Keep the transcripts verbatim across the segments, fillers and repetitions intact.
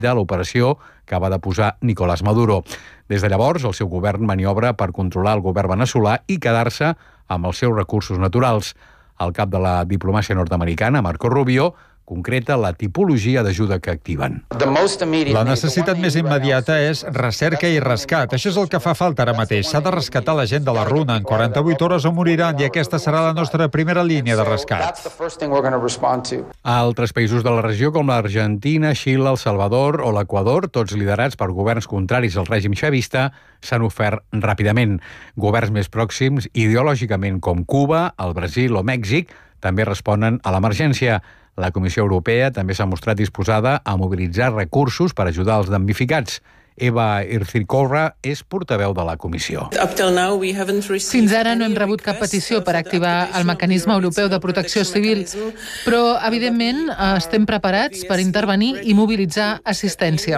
de l'operació que va deposar Nicolás Maduro. Des de llavors, el seu govern maniobra per controlar el govern veneçolà i quedar-se amb els seus recursos naturals. El cap de la diplomàcia nord-americana, Marco Rubio, concreta la tipologia d'ajuda que activen. La necessitat més immediata és recerca i rescat. Això és el que fa falta ara mateix. S'ha de rescatar la gent de la runa. En quaranta-vuit hores o moriran i aquesta serà la nostra primera línia de rescat. Altres països de la regió, com l'Argentina, Xile, El Salvador o l'Equador, tots liderats per governs contraris al règim xavista, s'han ofert ràpidament. Governs més pròxims, ideològicament, com Cuba, el Brasil o Mèxic, també responen a l'emergència. La Comissió Europea també s'ha mostrat disposada a mobilitzar recursos per ajudar els damnificats. Eva Irzikova és portaveu de la Comissió. Fins ara no hem rebut cap petició per activar el mecanisme europeu de protecció civil, però, evidentment, estem preparats per intervenir i mobilitzar assistència.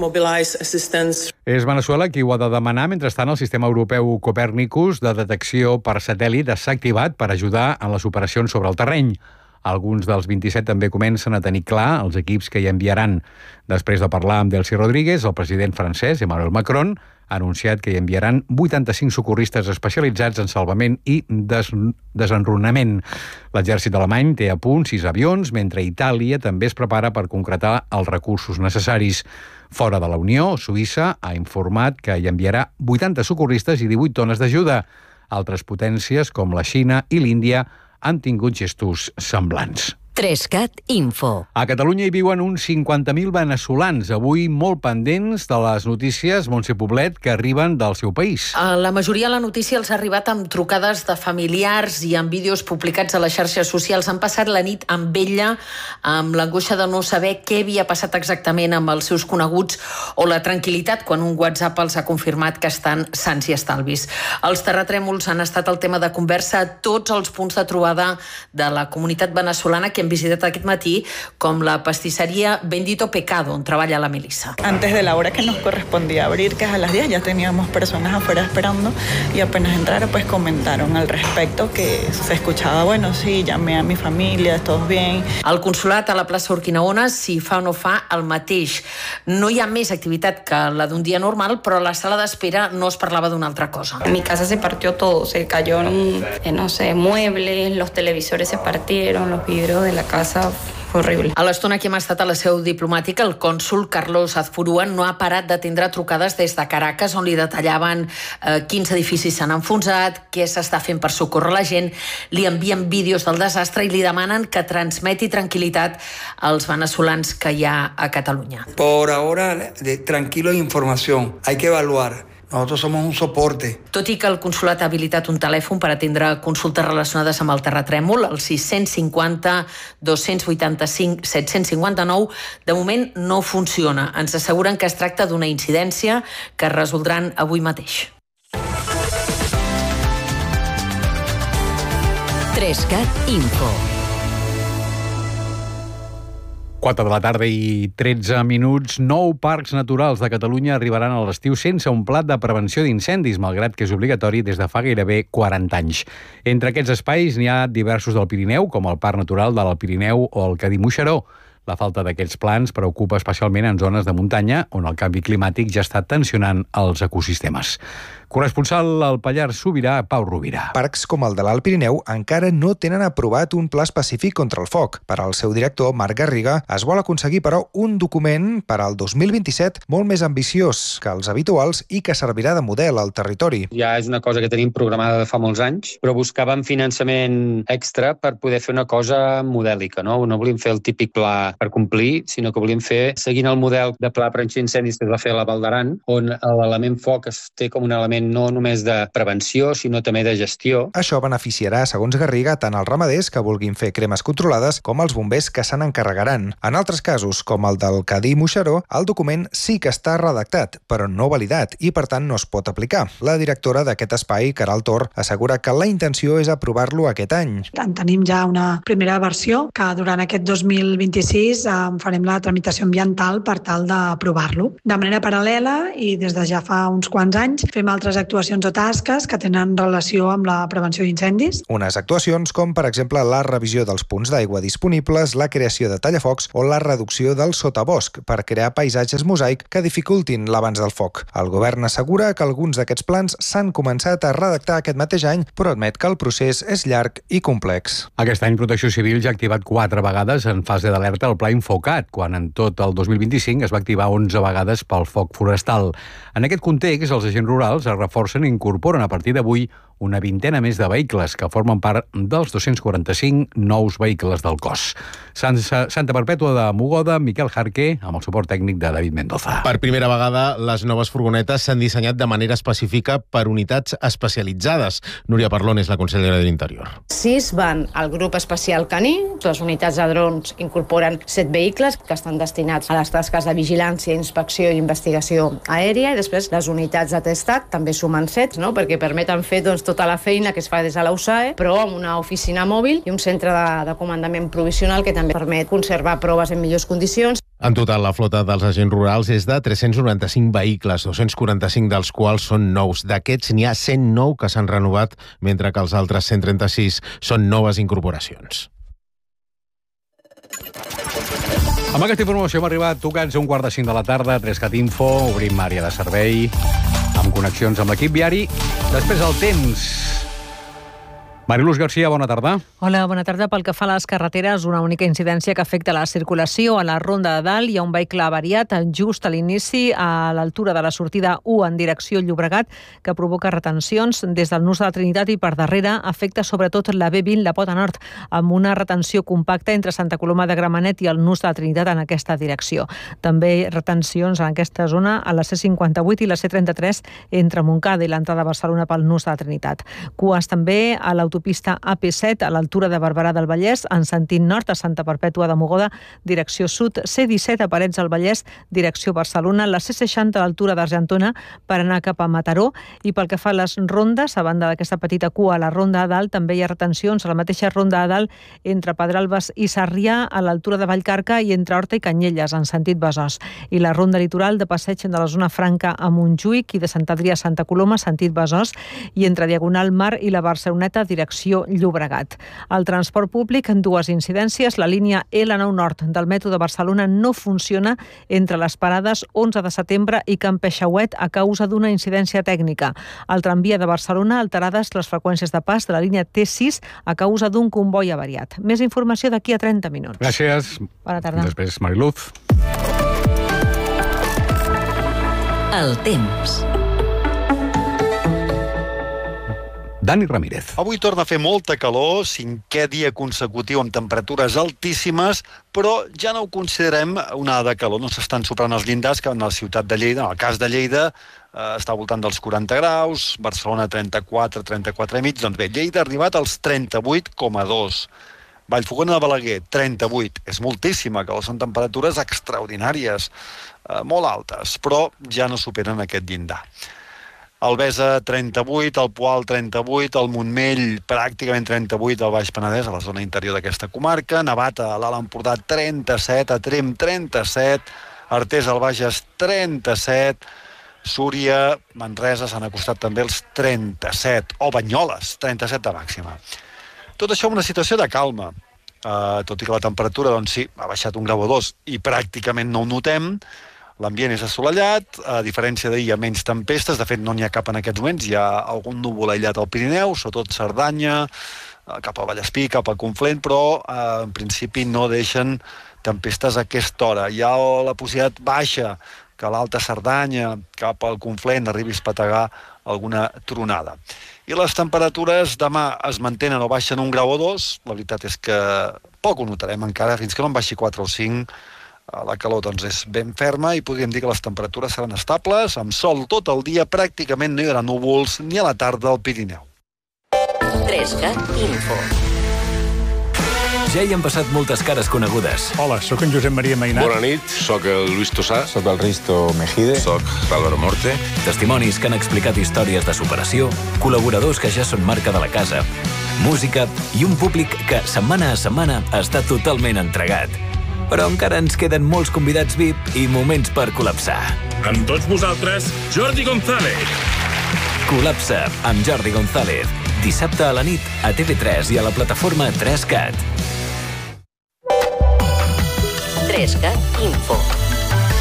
És Veneçuela qui ho ha de demanar. Mentrestant, el sistema europeu Copernicus de detecció per satèl·lit s'ha activat per ajudar en les operacions sobre el terreny. Alguns dels vint-i-set també comencen a tenir clar els equips que hi enviaran. Després de parlar amb Delcy Rodríguez, el president francès, Emmanuel Macron, ha anunciat que hi enviaran vuitanta-cinc socorristes especialitzats en salvament i des desenrunament. L'exèrcit alemany té a punt sis avions, mentre Itàlia també es prepara per concretar els recursos necessaris. Fora de la Unió, Suïssa ha informat que hi enviarà vuitanta socorristes i divuit tones d'ajuda. Altres potències, com la Xina i l'Índia, han tingut gestos semblants. Trescat Info. A Catalunya hi viuen uns cinquanta mil veneçolans, avui molt pendents de les notícies, Montse Poblet, que arriben del seu país. La majoria de la notícia els ha arribat amb trucades de familiars i amb vídeos publicats a les xarxes socials. Han passat la nit amb ella, amb l'angoixa de no saber què havia passat exactament amb els seus coneguts o la tranquil·litat quan un WhatsApp els ha confirmat que estan sans i estalvis. Els terratrèmols han estat el tema de conversa a tots els punts de trobada de la comunitat veneçolana que hem visitat aquest matí, com la pastisseria Bendito Pecado, on treballa la Melissa. Antes de la hora que nos correspondía abrir, que es a las diez, ya teníamos personas afuera esperando y apenas entrara, pues comentaron al respecto que se escuchaba, bueno, sí, llamé a mi familia, todos bien. Al consolat a la plaça Urquinaona s'hi fa o no fa el mateix. No hi ha més activitat que la d'un dia normal, però a la sala d'espera no es parlava d'una altra cosa. En mi casa se partió todo, se cayeron, eh, no sé, muebles, los televisores se partieron, los vidrios de la casa. Horrible. A l'estona que hem estat a la seu diplomàtica, el cònsol Carlos Azpurua no ha parat d'atendre trucades des de Caracas, on li detallaven eh, quins edificis s'han enfonsat, què s'està fent per socórrer la gent, li envien vídeos del desastre i li demanen que transmeti tranquil·litat als veneçolans que hi ha a Catalunya. Por ahora, de tranquilo información. Hay que evaluar. Nosotros somos un soporte. Tot i que el consolat ha habilitat un telèfon per atendre consultes relacionades amb el terratrèmol, el sis cinquanta, dos vuitanta-cinc, set cinquanta-nou, de moment no funciona. Ens asseguren que es tracta d'una incidència que es resoldran avui mateix. Trescat Info. quatre de la tarda i tretze minuts. Nou parcs naturals de Catalunya arribaran a l'estiu sense un pla de prevenció d'incendis, malgrat que és obligatori des de fa gairebé quaranta anys. Entre aquests espais n'hi ha diversos del Pirineu, com el Parc Natural de l'Alt Pirineu o el Cadí-Moixeró. La falta d'aquests plans preocupa especialment en zones de muntanya, on el canvi climàtic ja està tensionant els ecosistemes. Corresponsal al Pallars Sobirà, Pau Rovira. Parcs com el de l'Alt Pirineu encara no tenen aprovat un pla específic contra el foc. Per al seu director, Marc Garriga, es vol aconseguir, però, un document per al dos mil vint-i-set molt més ambiciós que els habituals i que servirà de model al territori. Ja és una cosa que tenim programada de fa molts anys, però buscàvem finançament extra per poder fer una cosa modèlica, no? No volíem fer el típic pla per complir, sinó que volíem fer, seguint el model de pla prevenció d'incendis que es va fer a la Val d'Aran, on l'element foc es té com un element no només de prevenció, sinó també de gestió. Això beneficiarà, segons Garriga, tant els ramaders que vulguin fer cremes controlades com els bombers que se n'encarregaran. En altres casos, com el del Cadí-Moixeró, el document sí que està redactat, però no validat, i per tant no es pot aplicar. La directora d'aquest espai, Caral Tor, assegura que la intenció és aprovar-lo aquest any. En tenim ja una primera versió que durant aquest dos mil vint-i-sis sis farem la tramitació ambiental per tal d'aprovar-lo. De manera paral·lela i des de ja fa uns quants anys fem altres actuacions o tasques que tenen relació amb la prevenció d'incendis. Unes actuacions com, per exemple, la revisió dels punts d'aigua disponibles, la creació de tallafocs o la reducció del sotabosc per crear paisatges mosaic que dificultin l'abans del foc. El govern assegura que alguns d'aquests plans s'han començat a redactar aquest mateix any, però admet que el procés és llarg i complex. Aquest any Protecció Civil ja ha activat quatre vegades en fase d'alerta el Pla Infocat, quan en tot el dos mil vint-i-cinc es va activar onze vegades pel foc forestal. En aquest context, els agents rurals es reforcen i incorporen a partir d'avui una vintena més de vehicles que formen part dels dos-cents quaranta-cinc nous vehicles del cos. Santa Perpètua de Mogoda, Miquel Jarque, amb el suport tècnic de David Mendoza. Per primera vegada, les noves furgonetes s'han dissenyat de manera específica per unitats especialitzades. Núria Parlon és la consellera de l'Interior. Sis van al grup especial caní. Les unitats de drons incorporen set vehicles que estan destinats a les tasques de vigilància, inspecció i investigació aèria, i després les unitats de testat també sumen set, no? Perquè permeten fer doncs, tota la feina que es fa des de la U S A E, però amb una oficina mòbil i un centre de, de comandament provisional que també permet conservar proves en millors condicions. En total, la flota dels agents rurals és de tres-cents noranta-cinc vehicles, dos-cents quaranta-cinc dels quals són nous. D'aquests n'hi ha cent nou que s'han renovat, mentre que els altres cent trenta-sis són noves incorporacions. Amb aquesta informació hem arribat tocats a un quart de cinc de la tarda, Trescat Info, obrim àrea de servei, amb connexions amb l'equip viari. Després el temps. Mariluz Garcia, bona tarda. Hola, bona tarda. Pel que fa a les carreteres, una única incidència que afecta la circulació a la Ronda de Dalt. Hi ha un vehicle avariat just a l'inici, a l'altura de la sortida u en direcció Llobregat, que provoca retencions des del nus de la Trinitat i per darrere afecta sobretot la B vint, la Pota Nord, amb una retenció compacta entre Santa Coloma de Gramenet i el nus de la Trinitat en aquesta direcció. També retencions en aquesta zona a la C cinquanta-vuit i la C trenta-tres entre Montcada i l'entrada a Barcelona pel nus de la Trinitat. Cues també a l'autopista Autopista A P set a l'altura de Barberà del Vallès, en sentit nord a Santa Perpètua de Mogoda, direcció sud, C disset a Parets del Vallès, direcció Barcelona, la C seixanta a l'altura d'Argentona per anar cap a Mataró, i pel que fa a les rondes, a banda d'aquesta petita cua a la Ronda de Dalt, també hi ha retencions a la mateixa Ronda de Dalt entre Pedralbes i Sarrià, a l'altura de Vallcarca i entre Horta i Canyelles, en sentit Besòs. I la Ronda Litoral de passeig de la zona franca a Montjuïc i de Sant Adrià a Santa Coloma, sentit Besòs, i entre Diagonal Mar i la Barceloneta, direcció Llobregat. El transport públic en dues incidències. La línia L nou Nord del metro de Barcelona no funciona entre les parades onze de setembre i Can Peixauet a causa d'una incidència tècnica. Al tramvia de Barcelona, alterades les freqüències de pas de la línia T sis a causa d'un comboi avariat. Més informació d'aquí a trenta minuts. Gràcies. Bona tarda. Després, Mariluz. El temps. Dani Ramírez. Avui torna a fer molta calor, cinquè dia consecutiu amb temperatures altíssimes, però ja no ho considerem una onada de calor. No s'estan superant els llindars que en la ciutat de Lleida, en el cas de Lleida, eh, està al voltant dels quaranta graus, Barcelona trenta-quatre, trenta-quatre i mig, doncs bé, Lleida ha arribat als trenta-vuit coma dos. Vallfogona de Balaguer, trenta-vuit. És moltíssima, que són temperatures extraordinàries, eh, molt altes, però ja no superen aquest llindar. Albesa, trenta-vuit, el Poal, trenta-vuit, el Montmell, pràcticament trenta-vuit, al Baix Penedès, a la zona interior d'aquesta comarca, Navata, a l'Alt Empordà, trenta-set, a Tremp, trenta-set, Artés, al Bages, trenta-set, Súria, Manresa s'han acostat també els trenta-set, o Banyoles, trenta-set de màxima. Tot això amb una situació de calma, uh, tot i que la temperatura, doncs sí, ha baixat un grau o dos i pràcticament no ho notem. L'ambient és assolellat, a diferència d'ahir hi ha menys tempestes, de fet no n'hi ha cap en aquests moments, hi ha algun núvol aïllat al Pirineu, sobretot Cerdanya, cap a Vallespí, cap a Conflent, però eh, en principi no deixen tempestes a aquesta hora. Hi ha la possibilitat baixa que a l'Alta Cerdanya, cap al Conflent, arribi a espetegar alguna tronada. I les temperatures demà es mantenen o baixen un grau o dos, la veritat és que poc ho notarem encara, fins que no en baixi quatre o cinc. La calor doncs, és ben ferma i podríem dir que les temperatures seran estables, amb sol tot el dia, pràcticament no hi haurà núvols ni a la tarda al Pirineu. Trescat Info. Ja hi han passat moltes cares conegudes. Hola, sóc en Josep Maria Mainat. Bona nit, sóc el Luis Tosà. Sóc el Risto Mejide. Sóc l'Álvaro Morte. Testimonis que han explicat històries de superació, col·laboradors que ja són marca de la casa, música i un públic que setmana a setmana està totalment entregat. però encara ens queden molts convidats V I P i moments per col·lapsar. Amb tots vosaltres, Jordi González. Col·lapsa amb Jordi González. Dissabte a la nit a T V tres i a la plataforma tres cat. tres cat Info.